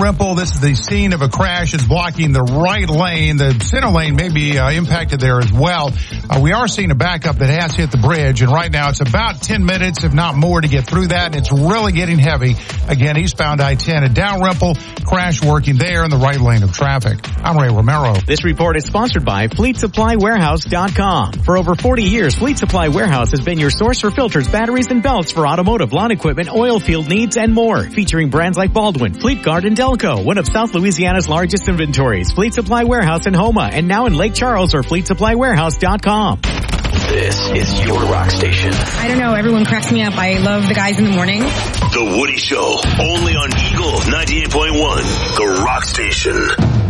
Dalrymple, this is the scene of a crash. It's blocking the right lane. The center lane may be impacted there as well. We are seeing a backup that has hit the bridge, and right now it's about 10 minutes, if not more, to get through that, and it's really getting heavy. Again, eastbound I-10 at Dalrymple, crash working there in the right lane of traffic. I'm Ray Romero. This report is sponsored by FleetSupplyWarehouse.com. For over 40 years, Fleet Supply Warehouse has been your source for filters, batteries, and belts for automotive, lawn equipment, oil field needs, and more. Featuring brands like Baldwin, Fleet Guard, and Delco, one of South Louisiana's largest inventories. Fleet Supply Warehouse in Houma, and now in Lake Charles, or FleetSupplyWarehouse.com. This is your rock station. I don't know, everyone cracks me up. I love the guys in the morning. The Woody Show, only on Eagle 98.1, the rock station.